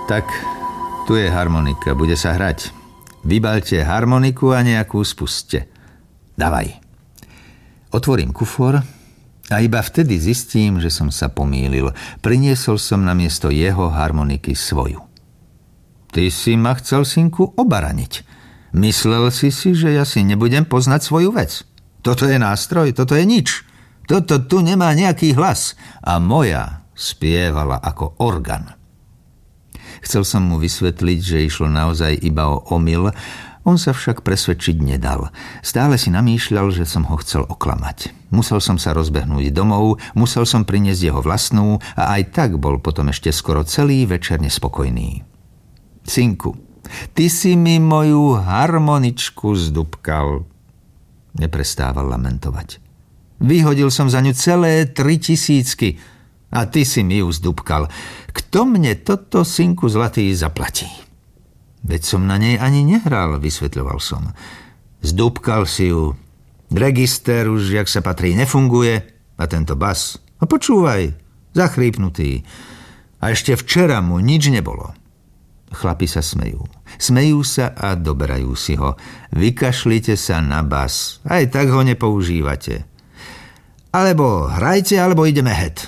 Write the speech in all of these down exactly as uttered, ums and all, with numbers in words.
Tak, tu je harmonika, bude sa hrať. Vybalte harmoniku a nejakú spuste. Davaj. Otvorím kufor a iba vtedy zistím, že som sa pomýlil. Priniesol som namiesto jeho harmoniky svoju. Ty si ma chcel, synku, obaraniť. Myslel si si, že ja si nebudem poznať svoju vec. Toto je nástroj, toto je nič. Toto tu nemá nejaký hlas. A moja spievala ako orgán. Chcel som mu vysvetliť, že išlo naozaj iba o omyl, on sa však presvedčiť nedal. Stále si namýšľal, že som ho chcel oklamať. Musel som sa rozbehnúť domov, musel som priniesť jeho vlastnú a aj tak bol potom ešte skoro celý večer nespokojný. Synku, ty si mi moju harmoničku zdúbkal. Neprestával lamentovať. Vyhodil som za ňu celé tri tisícky a ty si mi ju zdúbkal. Kto mne toto, synku zlatý, zaplatí? Veď som na nej ani nehral, vysvetľoval som. Zdúbkal si ju. Register už, jak sa patrí, nefunguje a tento bas. A počúvaj, zachrípnutý. A ešte včera mu nič nebolo. Chlapi sa smejú. Smejú sa a doberajú si ho. Vykašlite sa na bas. Aj tak ho nepoužívate. Alebo hrajte, alebo ideme het.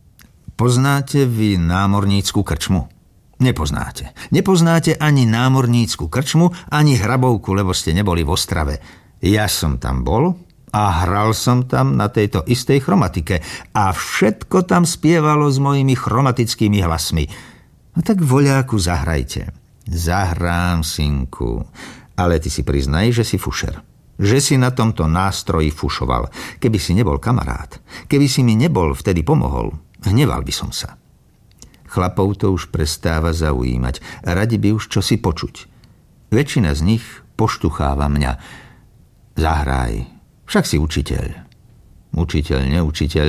Poznáte vy námornícku krčmu? Nepoznáte. Nepoznáte ani námornícku krčmu, ani hrabovku, lebo ste neboli v Ostrave. Ja som tam bol a hral som tam na tejto istej chromatike a všetko tam spievalo s mojimi chromatickými hlasmi. No tak voľáku zahrajte. Zahrám, synku. Ale ty si priznaj, že si fušer. Že si na tomto nástroji fušoval. Keby si nebol kamarát, keby si mi nebol vtedy pomohol, hneval by som sa. Chlapov to už prestáva zaujímať. Radi by už čosi počuť. Väčšina z nich poštucháva mňa. Zahraj. Však si učiteľ. Učiteľ, neučiteľ.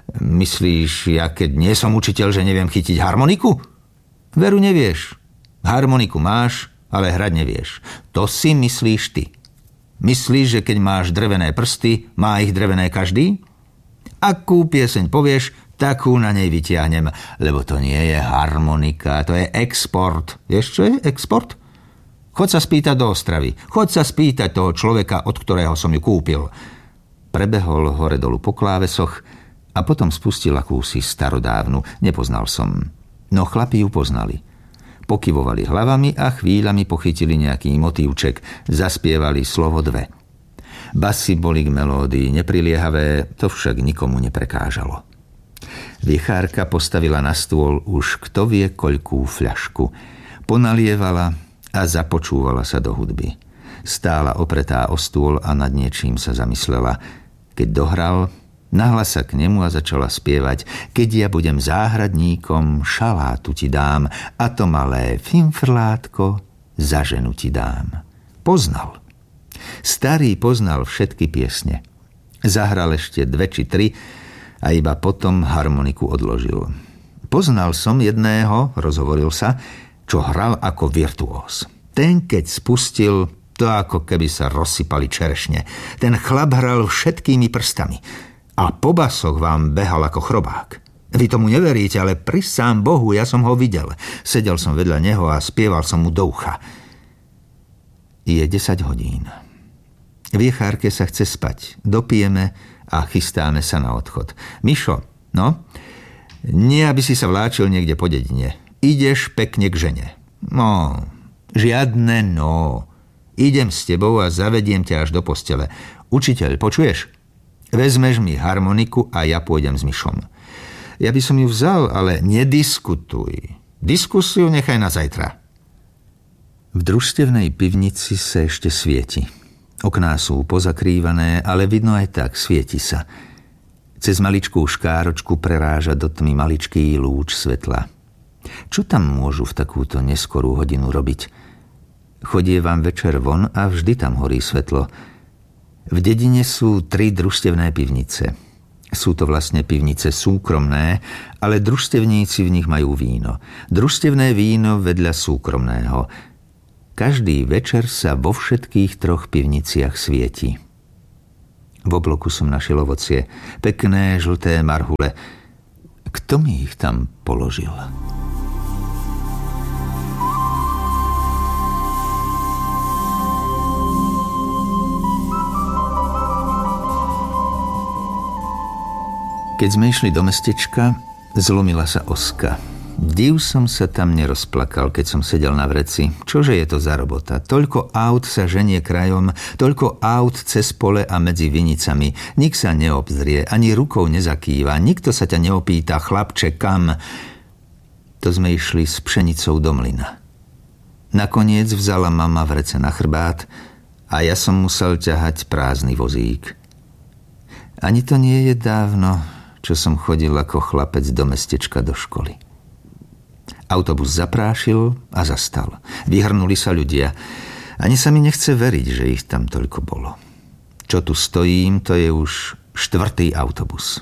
Myslíš, ja keď nie som učiteľ, že neviem chytiť harmoniku? Veru nevieš. Harmoniku máš, ale hrať nevieš. To si myslíš ty. Myslíš, že keď máš drevené prsty, má ich drevené každý? Akú pieseň povieš, takú na nej vytiahnem, lebo to nie je harmonika, to je export. Vieš, čo je export? Choď sa spýtať do Ostravy. Choď sa spýtať toho človeka, od ktorého som ju kúpil. Prebehol hore dolu po klávesoch a potom spustil akúsi starodávnu. Nepoznal som. No chlapi ju poznali. Pokyvovali hlavami a chvíľami pochytili nejaký motívček. Zaspievali slovo dve. Basy boli k melódii nepriliehavé, to však nikomu neprekážalo. Vichárka postavila na stôl už kto vie koľkú fľašku. Ponalievala a započúvala sa do hudby. Stála opretá o stôl a nad niečím sa zamyslela. Keď dohral, nahla sa k nemu a začala spievať. Keď ja budem záhradníkom, šalátu ti dám a to malé fimfrlátko za ženu ti dám. Poznal. Starý poznal všetky piesne. Zahral ešte dve či tri a iba potom harmoniku odložil. Poznal som jedného, rozhovoril sa, čo hral ako virtuós. Ten, keď spustil, to ako keby sa rozsypali čerešne. Ten chlap hral všetkými prstami a po basoch vám behal ako chrobák. Vy tomu neveríte, ale prisám Bohu, ja som ho videl. Sedel som vedľa neho a spieval som mu do ucha. Je desať hodín. Viechárke sa chce spať. Dopijeme a chystáme sa na odchod. Mišo, no, nie aby si sa vláčil niekde po dedine. Ideš pekne k žene. No, žiadne no. Idem s tebou a zavediem ťa až do postele. Učiteľ, počuješ? Vezmeš mi harmoniku a ja pôjdem s Mišom. Ja by som ju vzal, ale nediskutuj. Diskusiu nechaj na zajtra. V družstevnej pivnici sa ešte svieti. Okná sú pozakrývané, ale vidno aj tak, svieti sa. Cez maličkú škáročku preráža do tmy maličký lúč svetla. Čo tam môžu v takúto neskorú hodinu robiť? Chodievam večer von a vždy tam horí svetlo. V dedine sú tri družstevné pivnice. Sú to vlastne pivnice súkromné, ale družstevníci v nich majú víno. Družstevné víno vedľa súkromného. Každý večer sa vo všetkých troch pivniciach svieti. V obloku som našiel ovocie. Pekné, žlté marhule. Kto mi ich tam položil? Keď sme išli do mestečka, zlomila sa oska. Div som sa tam nerozplakal, keď som sedel na vreci. Čože je to za robota? Toľko aut sa ženie krajom, toľko aut cez pole a medzi vinicami. Nik sa neobzrie, ani rukou nezakýva, nikto sa ťa neopýta, chlapče, kam? To sme išli s pšenicou do mlyna. Nakoniec vzala mama vrece na chrbát a ja som musel ťahať prázdny vozík. Ani to nie je dávno, čo som chodil ako chlapec do mestečka do školy. Autobus zaprášil a zastal. Vyhrnuli sa ľudia. Ani sa mi nechce veriť, že ich tam toľko bolo. Čo tu stojím, to je už štvrtý autobus.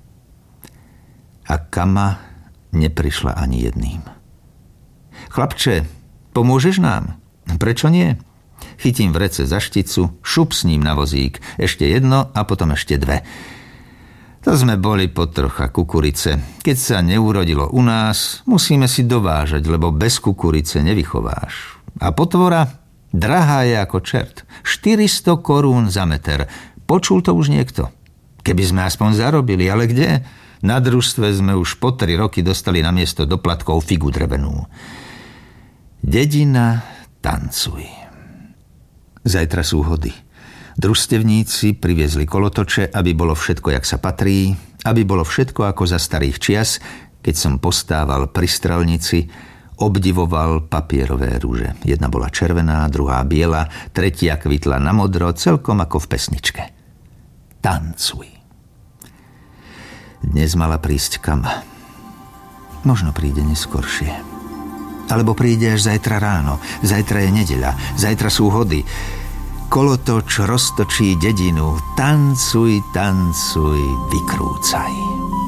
A Kama neprišla ani jedným. Chlapče, pomôžeš nám? Prečo nie? Chytím vrece za šticu, šup s ním na vozík. Ešte jedno a potom ešte dve. To sme boli potrocha kukurice. Keď sa neurodilo u nás, musíme si dovážať, lebo bez kukurice nevychováš. A potvora drahá je ako čert. štyristo korún za meter. Počul to už niekto? Keby sme aspoň zarobili, ale kde? Na družstve sme už po tri roky dostali namiesto doplatkov figu drevenú. Dedina, tancuj. Zajtra sú hody. Družstevníci priviezli kolotoče, aby bolo všetko, jak sa patrí, aby bolo všetko ako za starých čias, keď som postával pri strelnici, obdivoval papierové rúže. Jedna bola červená, druhá biela, tretia kvitla na modro, celkom ako v pesničke. Tancuj. Dnes mala prísť Kama. Možno príde neskoršie. Alebo príde až zajtra ráno. Zajtra je nedeľa, zajtra sú hody. Kolotoč roztočí dedinu. Tancuj, tancuj, vykrúcaj.